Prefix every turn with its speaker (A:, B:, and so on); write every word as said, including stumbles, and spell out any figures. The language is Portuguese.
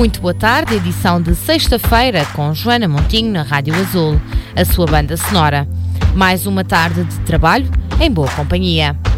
A: Muito boa tarde, edição de sexta-feira com Joana Montinho na Rádio Azul, a sua banda sonora. Mais uma tarde de trabalho em boa companhia.